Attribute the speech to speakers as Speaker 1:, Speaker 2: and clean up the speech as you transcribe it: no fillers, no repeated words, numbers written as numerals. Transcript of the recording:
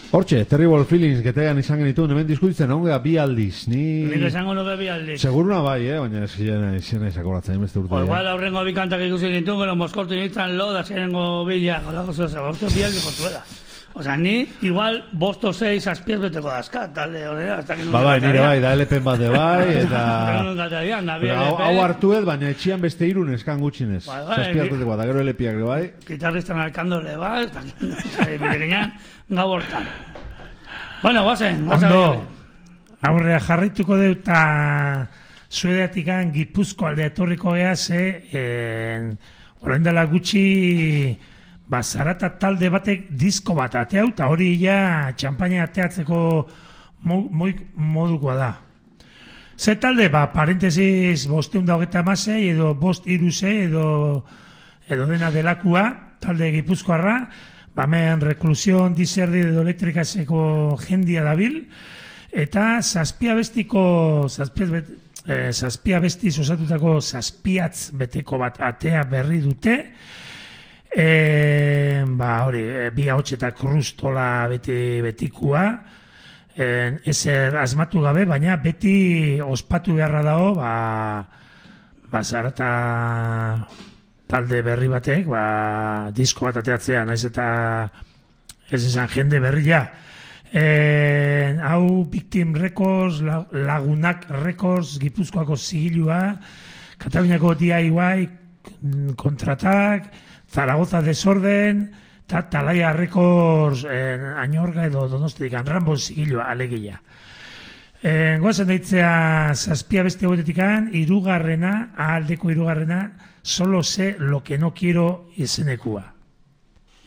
Speaker 1: Hortxe, Terrible Feelings, getean izan genitu, hemen diskutitzen, onge bi aldiz,
Speaker 2: Nik esango nuke bi aldiz.
Speaker 1: Seguruna bai, baina izena izakoratzen, beste urte.
Speaker 2: Igual aurrengo bi kantak ikusi ditu, gero Moskortu nintzen lo, da zirengo bila, golako zuzera, bi aldi jotuela. Osa, ni igual bosto 6 azpiez beteko dazkat, talde horrela.
Speaker 1: Bai, nire bai, da LP bat de bai, eta... Hau hartuet, baina etxian beste irun eskan gutxinez. Zazpiaz beteko bat, gero LP-ak de bai.
Speaker 2: Gitarristan alkandole bai, eta bideginan gau hortan. Bueno, guazen.
Speaker 3: Ondo, aurrea jarrituko dut eta Suediatikan Gipuzko alde etorriko ea orain dela gutxi Zarata talde batek disko bat ateau, eta hori ja txampaina ateatzeko modukoa da. Ze talde, parentesis 526 edo 536 edo dena delakua, talde gipuzkoarra, hemen reklusion, diserdi edo elektrikazeko jendia dabil, eta zazpia bestiz osatutako zazpiatz beteko bat atea berri dute, hori, bi ahots eta krustola betikua, ezer asmatu gabe, baina beti ospatu beharra dago, Zarata talde berri batek, disko bat ateatzea, naiz eta ez esan jende berria. Hau Victim Records, Lagunak Records, Gipuzkoako zigilua, Kataluniako DIY, Kontratak, Zaragoza Desorden, eta Talaia Records Añorga edo Donostiak Rambo zigilua alegia. Goazen deitzea zazpia beste hauetetikan, ahaldeko irugarrena, solo sé lo que no quiero izenekua.